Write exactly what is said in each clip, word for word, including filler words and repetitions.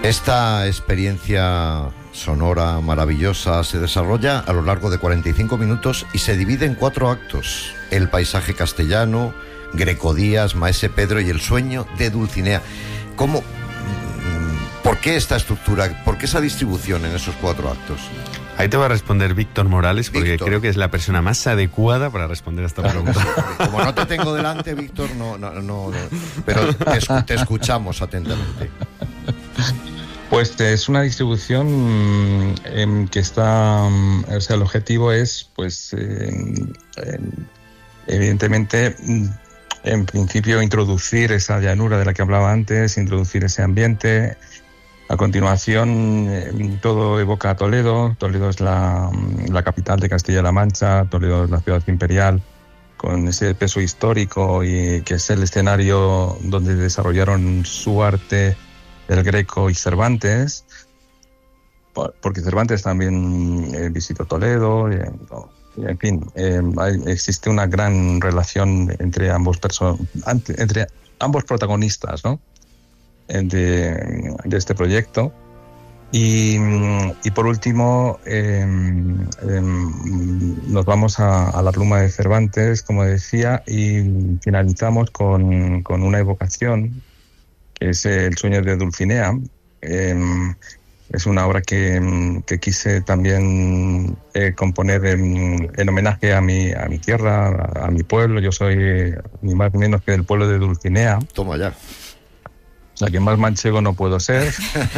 Esta experiencia sonora maravillosa se desarrolla a lo largo de cuarenta y cinco minutos y se divide en cuatro actos: el paisaje castellano, Greco Díaz, Maese Pedro y el sueño de Dulcinea. ¿Cómo? ¿Por qué esta estructura? ¿Por qué esa distribución en esos cuatro actos? Ahí te va a responder Víctor Morales, porque Víctor. creo que es la persona más adecuada para responder a esta pregunta. Como no te tengo delante, Víctor, no, no, no, no pero te, escu- te escuchamos atentamente. Pues es una distribución eh, que está, o sea, el objetivo es, pues, eh, eh, evidentemente, en principio, introducir esa llanura de la que hablaba antes, introducir ese ambiente. A continuación, eh, todo evoca a Toledo. Toledo es la, la capital de Castilla-La Mancha, Toledo es la ciudad imperial, con ese peso histórico y que es el escenario donde desarrollaron su arte el Greco y Cervantes, porque Cervantes también eh, visitó Toledo, y, y en fin, eh, hay, existe una gran relación entre ambos person- entre ambos protagonistas, ¿no? de, de este proyecto. Y, y por último, eh, eh, nos vamos a, a la pluma de Cervantes, como decía, y finalizamos con, con una evocación, que es El sueño de Dulcinea. Eh, es una obra que, que quise también eh, componer en, en homenaje a mi, a mi tierra, a, a mi pueblo. Yo soy ni más ni menos que del pueblo de Dulcinea. Toma ya. O sea, que más manchego no puedo ser.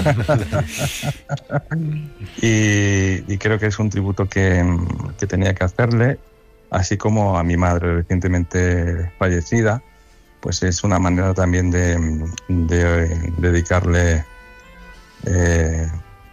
y, y creo que es un tributo que, que tenía que hacerle, así como a mi madre recientemente fallecida. Pues es una manera también de, de, de dedicarle eh,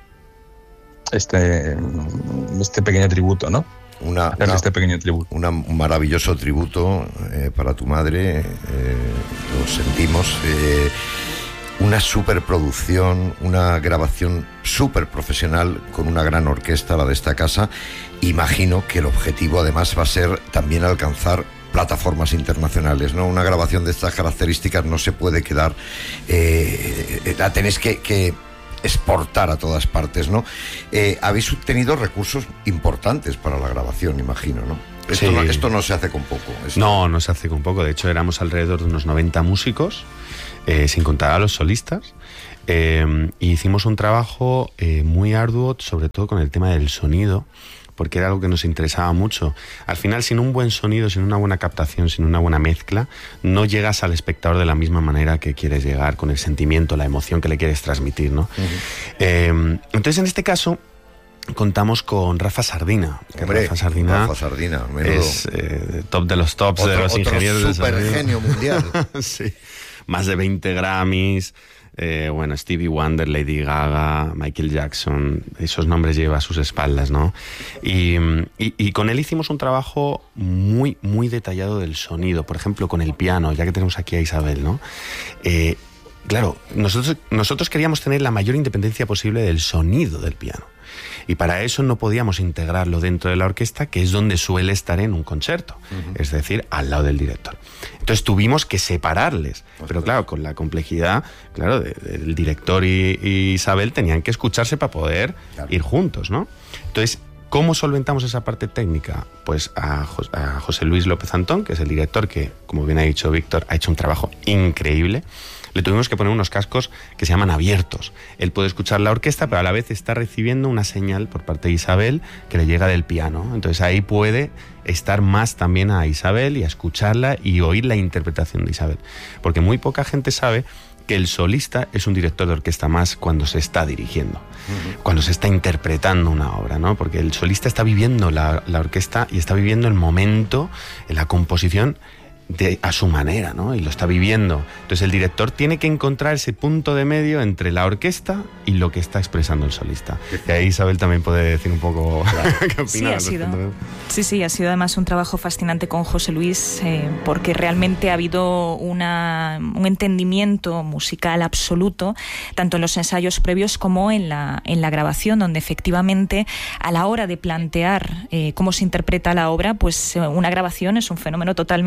este, este pequeño tributo, ¿no? Una, Hacerle una, este pequeño tributo. Una, un maravilloso tributo eh, para tu madre, eh, lo sentimos. Eh, una superproducción, una grabación súper profesional con una gran orquesta, la de esta casa. Imagino que el objetivo además va a ser también alcanzar plataformas internacionales, ¿no? Una grabación de estas características no se puede quedar, eh, la tenéis que, que exportar a todas partes, ¿no? Eh, habéis tenido recursos importantes para la grabación, imagino, ¿no? Esto, Sí. no, esto no se hace con poco. Esto... No, no se hace con poco. De hecho, éramos alrededor de unos noventa músicos, eh, sin contar a los solistas. Eh, y hicimos un trabajo eh, muy arduo, sobre todo con el tema del sonido, porque era algo que nos interesaba mucho. Al final, sin un buen sonido, sin una buena captación, sin una buena mezcla, no llegas al espectador de la misma manera que quieres llegar, con el sentimiento, la emoción que le quieres transmitir, ¿no? Uh-huh. Eh, entonces, en este caso, contamos con Rafa Sardina. Que Hombre, Rafa Sardina, Rafa Sardina es eh, top de los tops, otro, de los otro ingenieros de super sonido. genio mundial. Sí, más de veinte Grammys. Eh, bueno, Stevie Wonder, Lady Gaga, Michael Jackson, esos nombres lleva a sus espaldas, ¿no? Y, y, y con él hicimos un trabajo muy, muy detallado del sonido. Por ejemplo, con el piano, ya que tenemos aquí a Isabel, ¿no? Eh, claro, nosotros, nosotros queríamos tener la mayor independencia posible del sonido del piano. Y para eso no podíamos integrarlo dentro de la orquesta, que es donde suele estar en un concierto, uh-huh. es decir, al lado del director. Entonces tuvimos que separarles, Ostras. pero claro, con la complejidad, claro, de, de, el director y, y Isabel tenían que escucharse para poder claro. ir juntos, ¿no? Entonces, ¿cómo solventamos esa parte técnica? Pues a, Jos- a José Luis López Antón, que es el director que, como bien ha dicho Víctor, ha hecho un trabajo increíble. Le tuvimos que poner unos cascos que se llaman abiertos. Él puede escuchar la orquesta, pero a la vez está recibiendo una señal por parte de Isabel que le llega del piano. Entonces ahí puede estar más también a Isabel y a escucharla y oír la interpretación de Isabel. Porque muy poca gente sabe que el solista es un director de orquesta más cuando se está dirigiendo, uh-huh. cuando se está interpretando una obra, ¿no? Porque el solista está viviendo la, la orquesta y está viviendo el momento, en la composición, de, a su manera, ¿no? Y lo está viviendo. Entonces el director tiene que encontrar ese punto de medio entre la orquesta y lo que está expresando el solista. Y ahí Isabel también puede decir un poco claro. qué opina. Sí, ha sido, sí, sí, ha sido además un trabajo fascinante con José Luis, eh, porque realmente ha habido una, un entendimiento musical absoluto, tanto en los ensayos previos como en la, en la grabación, donde efectivamente a la hora de plantear eh, cómo se interpreta la obra, pues eh, una grabación es un fenómeno totalmente distinto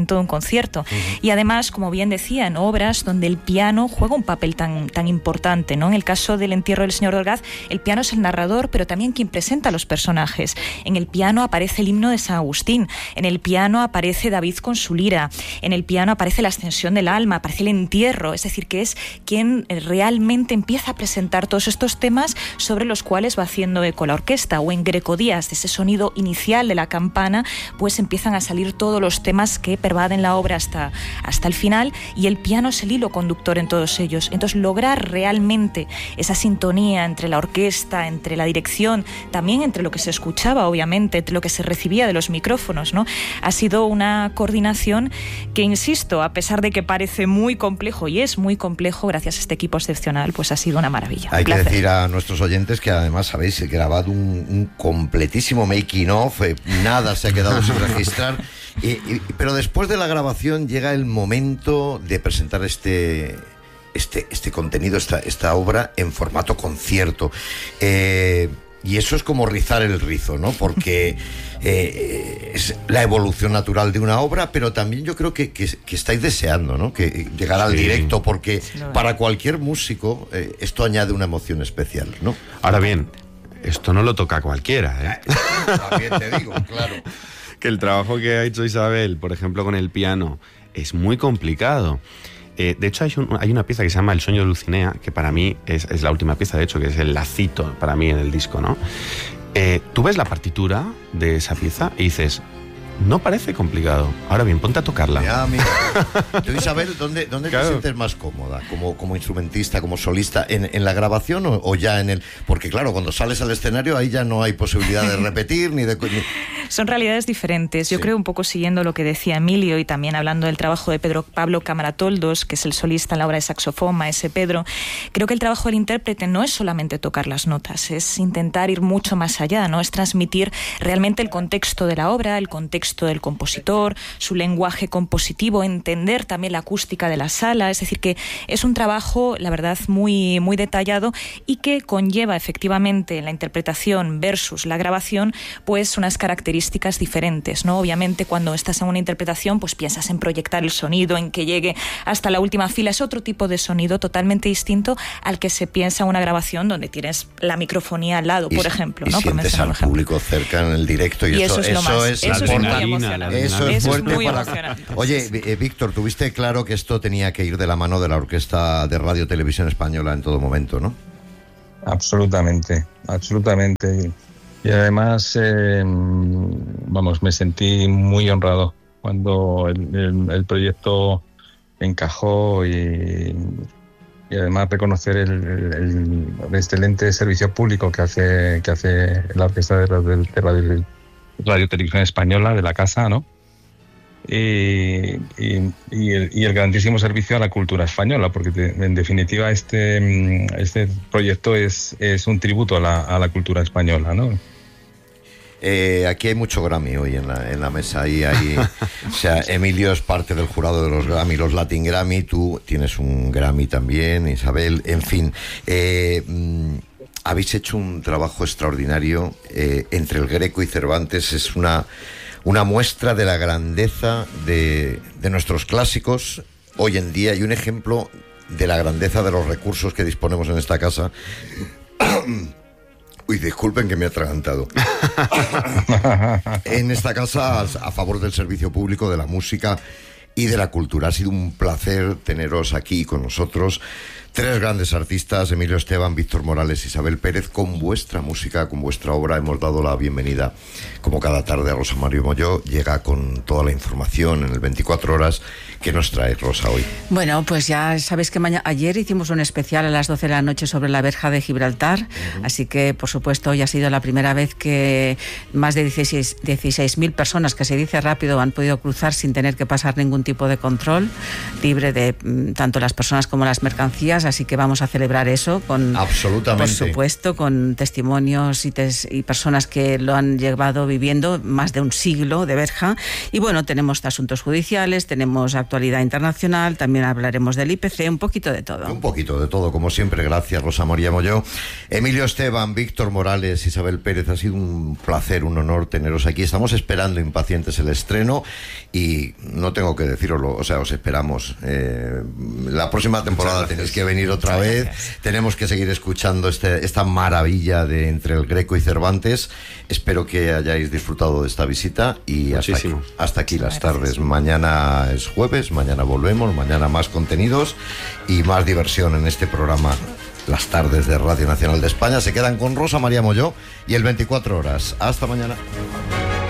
en todo un concierto. Uh-huh. Y además, como bien decía, en obras donde el piano juega un papel tan, tan importante, ¿no? En el caso del Entierro del Señor de Orgaz, el piano es el narrador, pero también quien presenta a los personajes. En el piano aparece el himno de San Agustín, en el piano aparece David con su lira, en el piano aparece la ascensión del alma, aparece el entierro, es decir, que es quien realmente empieza a presentar todos estos temas sobre los cuales va haciendo eco la orquesta. O en Grecodías, de ese sonido inicial de la campana, pues empiezan a salir todos los temas que pervaden la obra hasta, hasta el final, y el piano es el hilo conductor en todos ellos. Entonces, lograr realmente esa sintonía entre la orquesta, entre la dirección, también entre lo que se escuchaba, obviamente, entre lo que se recibía de los micrófonos, ¿no? Ha sido una coordinación que, insisto, a pesar de que parece muy complejo, y es muy complejo, gracias a este equipo excepcional, pues ha sido una maravilla. Hay que decir a nuestros oyentes que además habéis grabado un, un completísimo making of, eh, nada se ha quedado sin registrar, y, y, pero después de la grabación llega el momento de presentar este este, este contenido, esta, esta obra en formato concierto. Eh, y eso es como rizar el rizo, ¿no? Porque eh, es la evolución natural de una obra, pero también yo creo que, que, que estáis deseando, ¿no? Que llegar al sí. directo, porque para cualquier músico eh, esto añade una emoción especial, ¿no? Ahora bien, esto no lo toca cualquiera, ¿eh? También te digo, claro. Que el trabajo que ha hecho Isabel, por ejemplo, con el piano, es muy complicado. Eh, de hecho, hay, un, hay una pieza que se llama El sueño de Dulcinea, que para mí es, es la última pieza, de hecho, que es el lacito para mí en el disco, ¿no? Eh, tú ves la partitura de esa pieza y dices, no parece complicado. Ahora bien, ponte a tocarla. Ya, mira. Tú, Isabel, ¿dónde, dónde claro. te sientes más cómoda? ¿Como, como instrumentista, como solista? ¿En, en la grabación o, o ya en el...? Porque claro, cuando sales al escenario ahí ya no hay posibilidad de repetir ni de... Son realidades diferentes. Yo sí. creo, un poco siguiendo lo que decía Emilio y también hablando del trabajo de Pedro Pablo Camaratoldos, que es el solista en la obra de saxofón, Maese Pedro, creo que el trabajo del intérprete no es solamente tocar las notas, es intentar ir mucho más allá, ¿no? Es transmitir realmente el contexto de la obra, el contexto del compositor, su lenguaje compositivo, entender también la acústica de la sala. Es decir, que es un trabajo, la verdad, muy, muy detallado y que conlleva efectivamente la interpretación versus la grabación, pues unas características diferentes, ¿no? Obviamente, cuando estás en una interpretación, pues piensas en proyectar el sonido, en que llegue hasta la última fila. Es otro tipo de sonido totalmente distinto al que se piensa en una grabación donde tienes la microfonía al lado, y, por ejemplo, y ¿no? sientes al público cerca en el directo y, y eso, eso es, lo eso más, es eso la es muy emocionante. Eso es, eso es muy para... emocionante. Oye, eh, Víctor, tuviste claro que esto tenía que ir de la mano de la Orquesta de Radio Televisión Española en todo momento, ¿no? Absolutamente, absolutamente. Y además, eh, vamos, me sentí muy honrado cuando el, el, el proyecto encajó y, y además reconocer el, el, el excelente servicio público que hace que hace la Orquesta de Radio, de Radio, Radio Televisión Española de la casa, ¿no? Y, y, y, el, y el grandísimo servicio a la cultura española, porque te, en definitiva este, este proyecto es, es un tributo a la, a la cultura española, ¿no? Eh, aquí hay mucho Grammy hoy en la, en la mesa y hay, o sea, Emilio es parte del jurado de los Grammy, los Latin Grammy, tú tienes un Grammy también, Isabel, en fin, eh, mm, habéis hecho un trabajo extraordinario eh, entre el Greco y Cervantes. Es una, una muestra de la grandeza de, de nuestros clásicos hoy en día y un ejemplo de la grandeza de los recursos que disponemos en esta casa. Uy, disculpen que me he atragantado. En esta casa, a favor del servicio público, de la música y de la cultura. Ha sido un placer teneros aquí con nosotros. Tres grandes artistas, Emilio Esteban, Víctor Morales, Isabel Pérez, con vuestra música, con vuestra obra. Hemos dado la bienvenida, como cada tarde, a Rosa María Molló. Llega con toda la información en el veinticuatro horas. ¿Qué nos trae, Rosa, hoy? Bueno, pues ya sabéis que mañana, ayer hicimos un especial a las doce de la noche sobre la verja de Gibraltar, uh-huh. Así que, por supuesto, hoy ha sido la primera vez que más de dieciséis mil personas, que se dice rápido, han podido cruzar sin tener que pasar ningún tipo de control, libre de tanto las personas como las mercancías. artistas, así que vamos a celebrar eso con, absolutamente, por supuesto, con testimonios y, tes, y personas que lo han llevado viviendo más de un siglo de verja. Y bueno, tenemos asuntos judiciales, tenemos actualidad internacional, también hablaremos del I P C, un poquito de todo. Un poquito de todo, como siempre. Gracias, Rosa María Molló, Emilio Esteban, Víctor Morales, Isabel Pérez. Ha sido un placer, un honor teneros aquí. Estamos esperando impacientes el estreno y no tengo que deciroslo, o sea, os esperamos. Eh, la próxima temporada tenéis que venir otra Muchas vez. Gracias. Tenemos que seguir escuchando este, esta maravilla de Entre el Greco y Cervantes. Espero que hayáis disfrutado de esta visita y hasta aquí, hasta aquí las tardes. Mañana es jueves, mañana volvemos, mañana más contenidos y más diversión en este programa. Las tardes de Radio Nacional de España se quedan con Rosa María Molló y el veinticuatro horas. Hasta mañana.